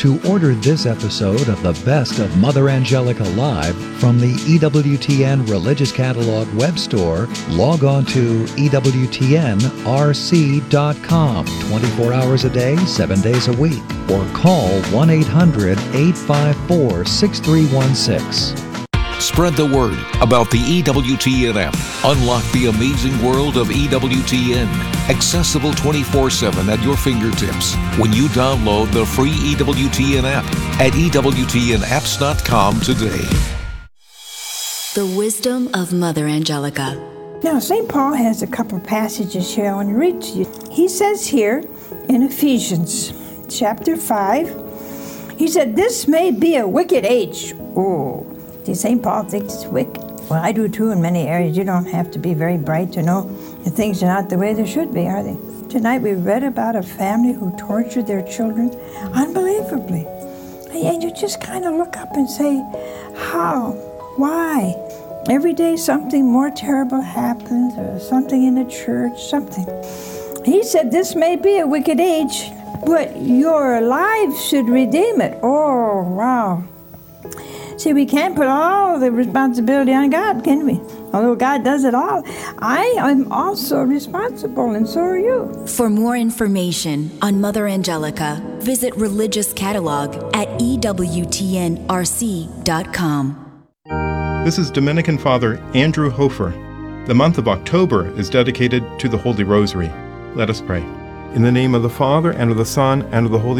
To order this episode of the Best of Mother Angelica Live from the EWTN Religious Catalog web store, log on to EWTNRC.com 24 hours a day, 7 days a week, or call 1-800-854-6316. Spread the word about the EWTN app. Unlock the amazing world of EWTN. Accessible 24/7 at your fingertips when you download the free EWTN app at EWTNapps.com today. The wisdom of Mother Angelica. Now, St. Paul has a couple of passages here I want to read to you. He says here in Ephesians chapter 5, he said, "This may be a wicked age." Oh, see, St. Paul thinks it's wicked. Well, I do too in many areas. You don't have to be very bright to know that things are not the way they should be, are they? Tonight we read about a family who tortured their children unbelievably. And you just kind of look up and say, how? Why? Every day something more terrible happens, or something in the church, something. He said, "This may be a wicked age, but your lives should redeem it." Oh, wow. See, we can't put all the responsibility on God, can we? Although God does it all, I am also responsible, and so are you. For more information on Mother Angelica, visit Religious Catalog at EWTNRC.com. This is Dominican Father Andrew Hofer. The month of October is dedicated to the Holy Rosary. Let us pray. In the name of the Father, and of the Son, and of the Holy